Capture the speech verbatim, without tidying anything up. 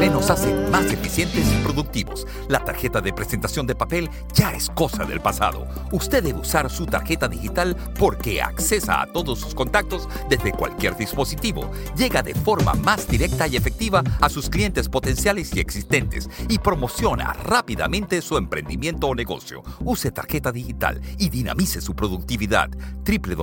B nos hace más eficientes y productivos. La tarjeta de presentación de papel ya es cosa del pasado. Usted debe usar su tarjeta digital porque accesa a todos sus contactos desde cualquier dispositivo. Llega de forma más directa y efectiva a sus clientes potenciales y existentes y promociona rápidamente su emprendimiento o negocio. Use tarjeta digital y dinamice su productividad. w w w